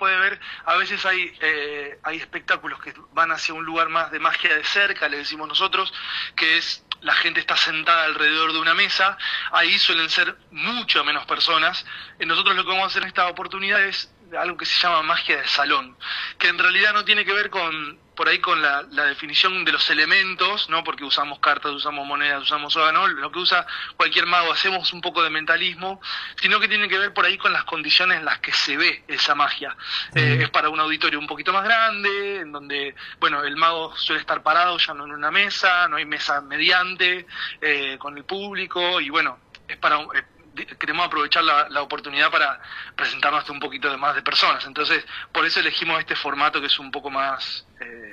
puede ver, a veces hay espectáculos que van hacia un lugar más de magia de cerca, le decimos nosotros, que es la gente está sentada alrededor de una mesa, ahí suelen ser mucho menos personas. Nosotros lo que vamos a hacer en esta oportunidad es algo que se llama magia de salón, que en realidad no tiene que ver por ahí con la definición de los elementos, ¿no? Porque usamos cartas, usamos monedas, usamos soga, ¿no? Lo que usa cualquier mago, hacemos un poco de mentalismo, sino que tiene que ver por ahí con las condiciones en las que se ve esa magia. Es para un auditorio un poquito más grande, en donde, bueno, el mago suele estar parado ya no en una mesa, no hay mesa mediante con el público, y bueno, es para queremos aprovechar la oportunidad para presentarnos a un poquito más de personas. Entonces, por eso elegimos este formato que es un poco más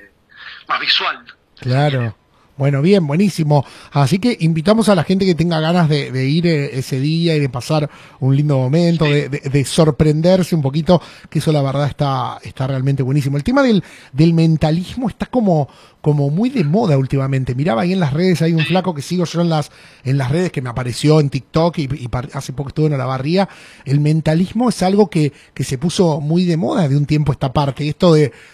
visual. Claro. Bueno, bien, buenísimo. Así que invitamos a la gente que tenga ganas de ir ese día y de pasar un lindo momento, Sí. de sorprenderse un poquito, que eso la verdad está realmente buenísimo. El tema del mentalismo está como muy de moda últimamente. Miraba ahí en las redes, hay un flaco que sigo yo en las redes que me apareció en TikTok y hace poco estuve en Olavarría. El mentalismo es algo que se puso muy de moda de un tiempo a esta parte. Esto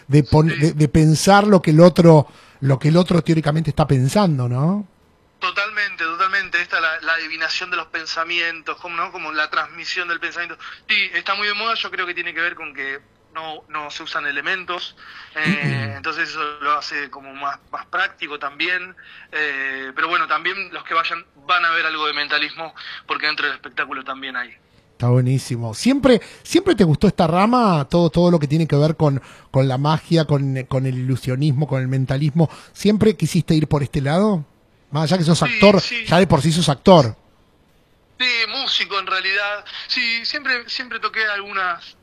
de pensar lo que el otro teóricamente está pensando, ¿no? Totalmente, totalmente. Esta la adivinación de los pensamientos, ¿no? Como la transmisión del pensamiento. Sí, está muy de moda. Yo creo que tiene que ver con que no se usan elementos, entonces eso lo hace como más práctico también. Pero bueno, también los que vayan van a ver algo de mentalismo, porque dentro del espectáculo también hay. Está buenísimo. ¿Siempre te gustó esta rama? Todo lo que tiene que ver con la magia, con el ilusionismo, con el mentalismo. ¿Siempre quisiste ir por este lado? Más allá que sos actor, Sí. ya de por sí sos actor. Sí, músico en realidad. Sí, siempre toqué algunas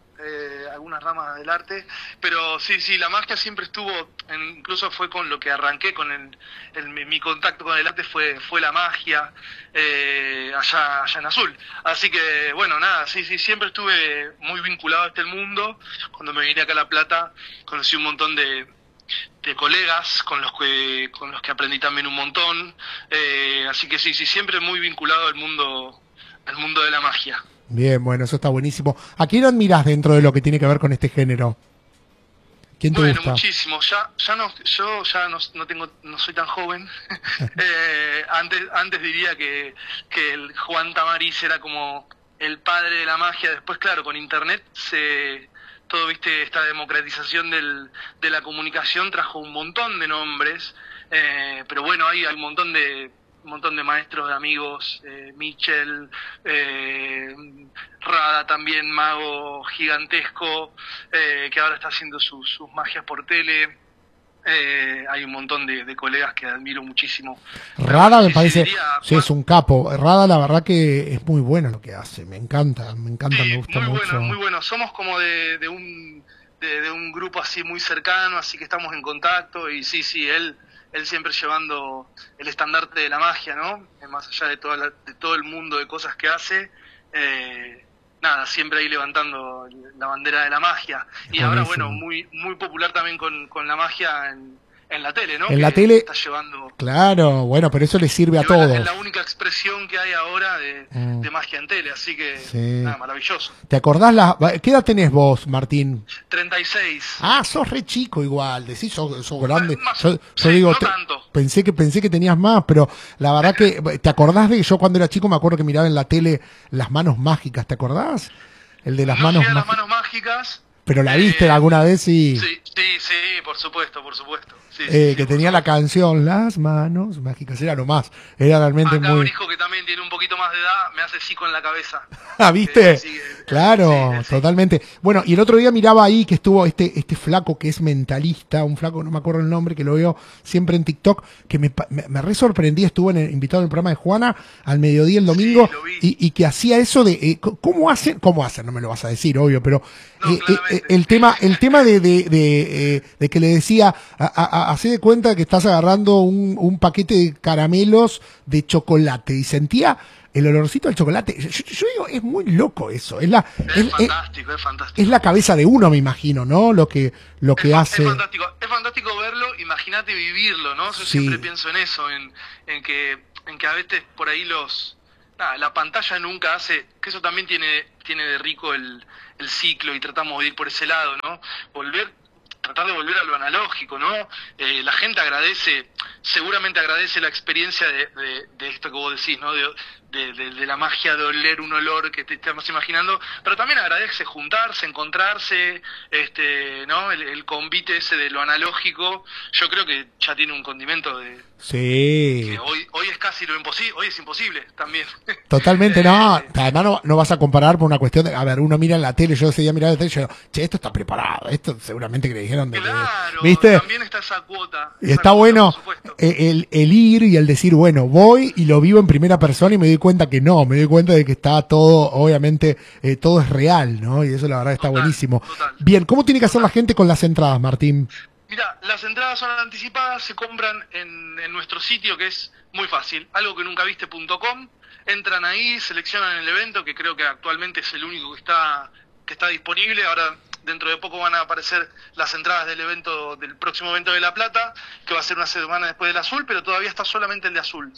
ramas del arte, pero sí, la magia siempre estuvo, incluso fue con lo que arranqué con mi contacto con el arte fue la magia allá en Azul. Así que, bueno, nada, sí, siempre estuve muy vinculado a este mundo. Cuando me vine acá a La Plata, conocí un montón de colegas con los que aprendí también un montón, así que sí, siempre muy vinculado al mundo de la magia. Bien, bueno, eso está buenísimo. ¿A quién admirás dentro de lo que tiene que ver con este género? ¿Quién te Bueno, gusta? muchísimo. Yo ya no soy tan joven. Antes diría que el Juan Tamariz era como el padre de la magia. Después, claro, con internet todo, viste, esta democratización de la comunicación trajo un montón de nombres. Pero bueno, hay un montón de maestros, de amigos, Mitchell, Rada también, mago gigantesco, que ahora está haciendo sus magias por tele. Hay un montón de colegas que admiro muchísimo. Pero Rada bueno, me parece, diría, sí, es un capo. Rada la verdad que es muy bueno lo que hace. Me encanta, me sí, gusta muy bueno, mucho. muy bueno. Somos como de un grupo así muy cercano, así que estamos en contacto y sí, él siempre llevando el estandarte de la magia, ¿no? Más allá de todo el mundo de cosas que hace, nada, siempre ahí levantando la bandera de la magia. Y ahora, bueno, Buenísimo. muy popular también con la magia en la tele, ¿no? En la Que tele, está llevando... claro, bueno, pero eso le sirve a Es la todos. única expresión que hay ahora Mm, de magia en tele, así que, sí. nada, maravilloso. ¿Te acordás ¿Qué edad tenés vos, Martín? 36. Ah, sos re chico igual, decís, sos grande. Más, Yo sí, digo, no tanto. pensé que tenías más, pero la verdad que, ¿te acordás de que yo cuando era chico me acuerdo que miraba en la tele las manos mágicas? ¿Te acordás? El de las No manos llegué a las mágicas. manos mágicas. Pero la viste eh, alguna vez y sí, por supuesto, por supuesto. Sí, que por tenía la supuesto. canción Las manos mágicas, era lo más, era realmente Acá un muy... hijo que también tiene un poquito más de edad me hace sí con la cabeza. Ah, ¿viste? Sí, sí, Claro, sí. totalmente. Bueno, y el otro día miraba ahí que estuvo este flaco que es mentalista, un flaco, no me acuerdo el nombre, que lo veo siempre en TikTok, que me re sorprendí, estuvo invitado en el programa de Juana al mediodía el Sí, domingo, lo vi. y que hacía eso de, ¿cómo hacen? ¿Cómo hacen? No me lo vas a decir, obvio, pero No, claramente. el tema de que le decía, hacé de cuenta que estás agarrando un paquete de caramelos de chocolate, y sentía el olorcito del chocolate. Yo digo, es muy loco eso. Es fantástico, es fantástico. Es la cabeza de uno, me imagino, ¿no? Lo que hace. Es fantástico verlo, imagínate vivirlo, ¿no? Yo Sí. siempre pienso en eso, en que a veces por ahí la pantalla nunca hace, que eso también tiene de rico el ciclo, y tratamos de ir por ese lado, ¿no? Tratar de volver a lo analógico, ¿no? La gente seguramente agradece la experiencia de esto que vos decís, ¿no? De la magia de oler un olor que te estamos imaginando, pero también agradece juntarse, encontrarse, ¿no? El convite ese de lo analógico, yo creo que ya tiene un condimento sí. Que hoy es casi lo imposible, hoy es imposible también. Totalmente, no. Además no vas a comparar por una cuestión de, a ver, uno mira en la tele, yo ese día miraba la tele y yo, che, esto está preparado, esto seguramente que le dijeron Claro, ¿viste? También está esa cuota. Y está bueno el ir y el decir, bueno, voy y lo vivo en primera persona y me doy cuenta que no, me doy cuenta de que está todo, obviamente, todo es real, ¿no? Y eso la verdad está buenísimo. Total. Bien, ¿cómo tiene que hacer la gente con las entradas, Martín? Mira, las entradas son anticipadas, se compran en nuestro sitio, que es muy fácil, algoquenuncaviste.com. Entran ahí, seleccionan el evento, que creo que actualmente es el único que está disponible. Ahora, dentro de poco van a aparecer las entradas del próximo evento de La Plata, que va a ser una semana después del azul, pero todavía está solamente el de azul.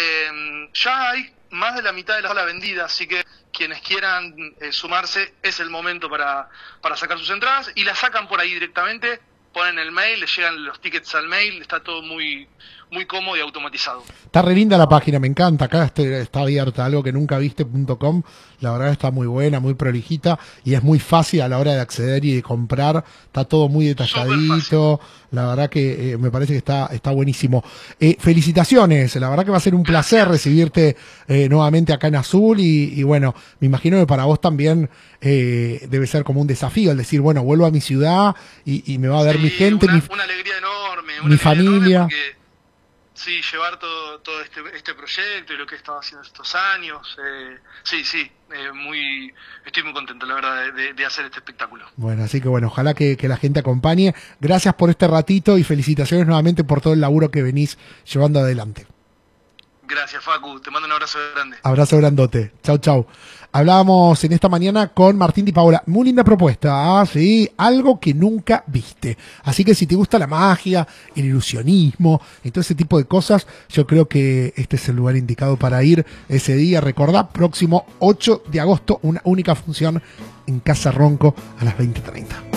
Ya hay más de la mitad de la sala vendida, así que quienes quieran sumarse, es el momento para sacar sus entradas, y las sacan por ahí directamente. Ponen el mail, les llegan los tickets al mail, está todo muy cómodo y automatizado. Está re linda la página, me encanta. Acá está abierta, algoquenuncaviste.com. La verdad está muy buena, muy prolijita y es muy fácil a la hora de acceder y de comprar. Está todo muy detalladito. La verdad que me parece que está buenísimo. Felicitaciones, la verdad que va a ser un placer recibirte nuevamente acá en Azul y bueno, me imagino que para vos también debe ser como un desafío el decir, bueno, vuelvo a mi ciudad y me va a ver mi gente, una alegría enorme, mi familia. Porque, sí, llevar todo este proyecto y lo que he estado haciendo estos años, estoy muy contento, la verdad, de hacer este espectáculo. Bueno, así que bueno, ojalá que la gente acompañe. Gracias por este ratito y felicitaciones nuevamente por todo el laburo que venís llevando adelante. Gracias, Facu, te mando un abrazo grande. Abrazo grandote. Chau, chau. Hablábamos en esta mañana con Martín Di Paola. Muy linda propuesta, ¿sí? Algo que nunca viste. Así que si te gusta la magia, el ilusionismo y todo ese tipo de cosas, yo creo que este es el lugar indicado para ir ese día. Recordá, próximo 8 de agosto, una única función en Casa Ronco a las 20:30.